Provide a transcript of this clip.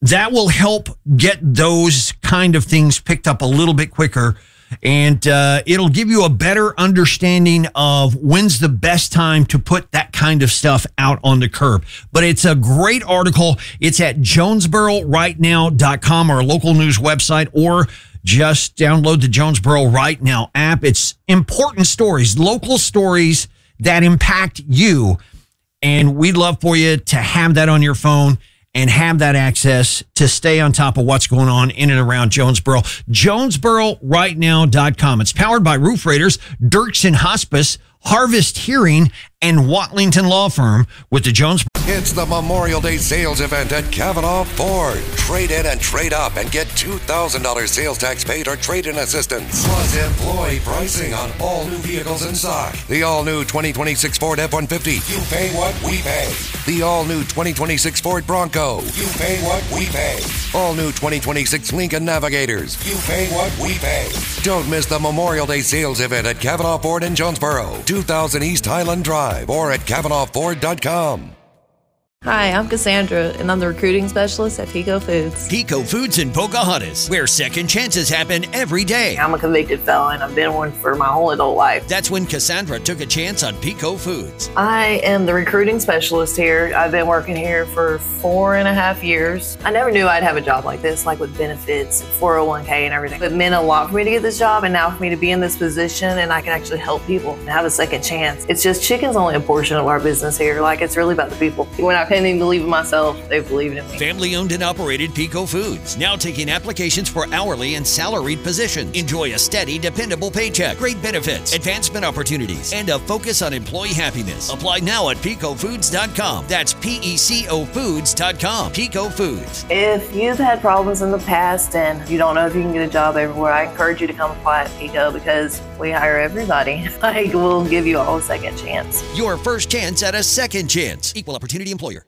that will help get those kind of things picked up a little bit quicker. And it'll give you a better understanding of when's the best time to put that kind of stuff out on the curb. But it's a great article. It's at JonesboroRightNow.com, our local news website, or just download the Jonesboro Right Now app. It's important stories, local stories that impact you. And we'd love for you to have that on your phone and have that access to stay on top of what's going on in and around Jonesboro. JonesboroRightNow.com. It's powered by Roof Raiders, Dirksen Hospice, Harvest Hearing, and Watlington Law Firm with the Jonesboro. It's the Memorial Day sales event at Cavanaugh Ford. Trade in and trade up and get $2,000 sales tax paid or trade-in assistance. Plus employee pricing on all new vehicles in stock. The all-new 2026 Ford F-150. You pay what we pay. The all-new 2026 Ford Bronco. You pay what we pay. All-new 2026 Lincoln Navigators. You pay what we pay. Don't miss the Memorial Day sales event at Cavanaugh Ford in Jonesboro, 2000 East Highland Drive, or at CavanaughFord.com. Hi, I'm Cassandra, and I'm the recruiting specialist at Pico Foods. Pico Foods in Pocahontas, where second chances happen every day. I'm a convicted felon. I've been one for my whole adult life. That's when Cassandra took a chance on Pico Foods. I am the recruiting specialist here. I've been working here for 4.5 years. I never knew I'd have a job like this, like with benefits, 401k and everything. It meant a lot for me to get this job, and now for me to be in this position and I can actually help people and have a second chance. It's just chicken's only a portion of our business here. Like, it's really about the people. When I couldn't even believe in myself, they believed in me. Family owned and operated Pico Foods, now taking applications for hourly and salaried positions. Enjoy a steady, dependable paycheck, great benefits, advancement opportunities, and a focus on employee happiness. Apply now at PicoFoods.com. That's PECOFoods.com. Pico Foods. If you've had problems in the past and you don't know if you can get a job everywhere, I encourage you to come apply at Pico because we hire everybody. Like, we'll give you all a second chance. Your first chance at a second chance. Equal opportunity employer.